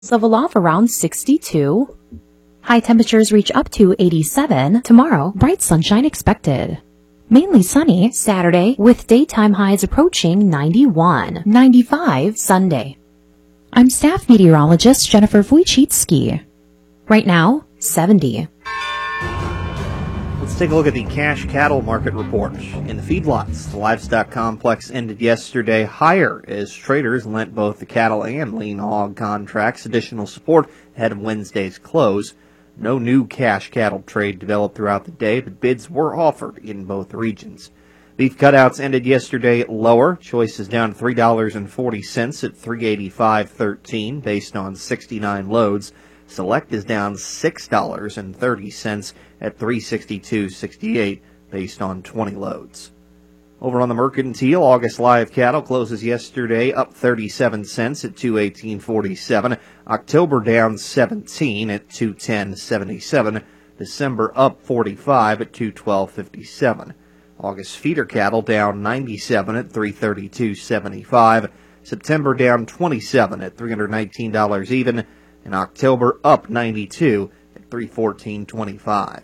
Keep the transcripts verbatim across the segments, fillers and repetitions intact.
level off around sixty-two. High temperatures reach up to eighty-seven. Tomorrow, bright sunshine expected. Mainly sunny Saturday with daytime highs approaching ninety-one. ninety-five Sunday. I'm staff meteorologist Jennifer Wojcicki. Right now, seventy. Let's take a look at the cash cattle market report. In the feedlots, the livestock complex ended yesterday higher as traders lent both the cattle and lean hog contracts additional support ahead of Wednesday's close. No new cash cattle trade developed throughout the day, but bids were offered in both regions. Beef cutouts ended yesterday lower. Choice is down three dollars and forty cents at three eighty-five thirteen based on sixty-nine loads. Select is down six dollars and thirty cents at three sixty-two sixty-eight based on twenty loads. Over on the mercantile, August live cattle closes yesterday up thirty-seven cents at two eighteen forty-seven. October down seventeen at two ten seventy-seven. December up forty-five at two twelve fifty-seven. August feeder cattle down ninety-seven at three thirty-two seventy-five. September down twenty-seven at three hundred nineteen dollars even. And October up ninety-two at three fourteen twenty-five.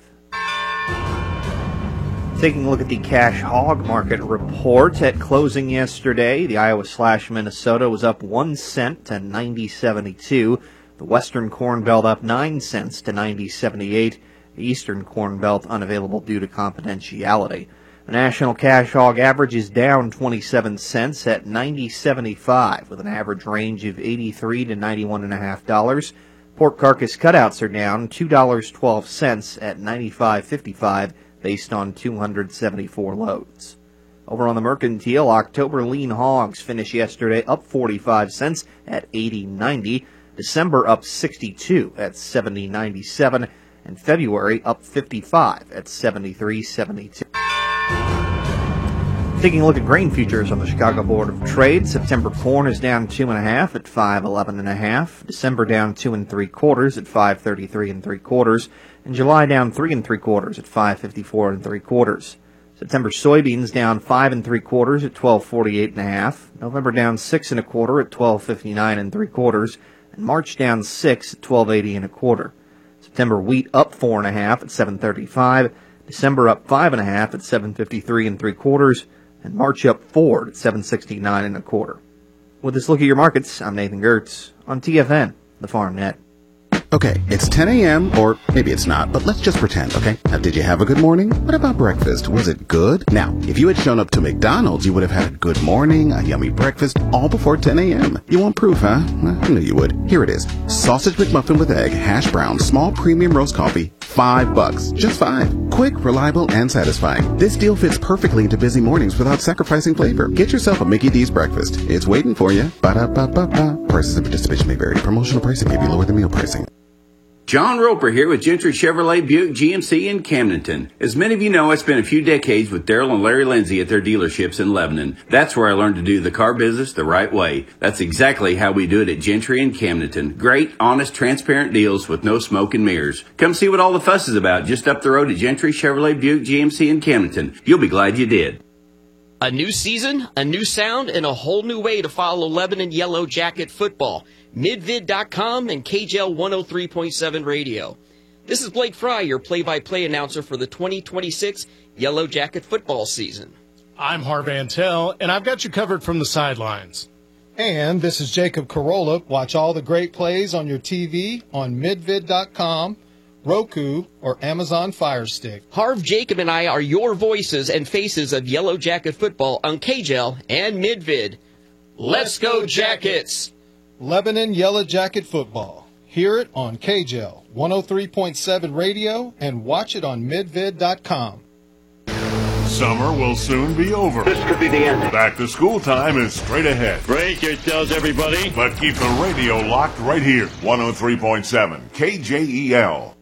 Taking a look at the cash hog market report at closing yesterday, the Iowa slash Minnesota was up one cent to ninety seventy-two. The Western Corn Belt up nine cents to ninety seventy-eight. The Eastern Corn Belt unavailable due to confidentiality. The national cash hog average is down twenty-seven cents at ninety seventy-five, with an average range of eighty-three to ninety-one and a half dollars. Pork carcass cutouts are down two dollars and twelve cents at ninety-five fifty-five, based on two hundred seventy-four loads. Over on the mercantile, October lean hogs finished yesterday up forty-five cents at eighty ninety. December up sixty-two at seventy ninety-seven, and February up fifty-five at seventy-three seventy-two. Taking a look at grain futures on the Chicago Board of Trade, September corn is down two and a half at five eleven and a half. December down two and three quarters at five thirty-three and three quarters, and July down three and three quarters at five fifty-four and three quarters. September soybeans down five and three quarters at twelve forty-eight and a half. November down six and a quarter at twelve fifty-nine and three quarters, and March down six at twelve eighty and a quarter. September wheat up four and a half at seven thirty-five. December up five and a half at seven fifty-three and three quarters, and March up four at seven sixty-nine and a quarter. With this look at your markets, I'm Nathan Gertz on T F N, the Farm Net. Okay, it's ten a.m., or maybe it's not, but let's just pretend, okay? Now, did you have a good morning? What about breakfast? Was it good? Now, if you had shown up to McDonald's, you would have had a good morning, a yummy breakfast, all before ten a.m. You want proof, huh? Well, I knew you would. Here it is. Sausage McMuffin with egg, hash brown, small premium roast coffee, five bucks. Just five. Quick, reliable, and satisfying. This deal fits perfectly into busy mornings without sacrificing flavor. Get yourself a Mickey D's breakfast. It's waiting for you. Ba-da-ba-ba-ba. Prices and participation may vary. Promotional pricing may be lower than meal pricing. John Roper here with Gentry Chevrolet Buick G M C in Camdenton. As many of you know, I spent a few decades with Daryl and Larry Lindsay at their dealerships in Lebanon. That's where I learned to do the car business the right way. That's exactly how we do it at Gentry in Camdenton. Great, honest, transparent deals with no smoke and mirrors. Come see what all the fuss is about just up the road at Gentry Chevrolet Buick G M C in Camdenton. You'll be glad you did. A new season, a new sound, and a whole new way to follow Lebanon Yellow Jacket football. Midvid dot com and K J L one oh three point seven radio. This is Blake Fry, your play-by-play announcer for the twenty twenty-six Yellow Jacket football season. I'm Harv Antel, and I've got you covered from the sidelines. And this is Jacob Carolla. Watch all the great plays on your T V on Midvid dot com, Roku, or Amazon Fire Stick. Harv, Jacob, and I are your voices and faces of Yellow Jacket football on K J L and Midvid. Let's go, Jackets! Lebanon Yellow Jacket football. Hear it on K J L one oh three point seven radio and watch it on Midvid dot com. Summer will soon be over. This could be the end. Back to school time is straight ahead. Break yourselves, everybody. But keep the radio locked right here. one oh three point seven K J E L.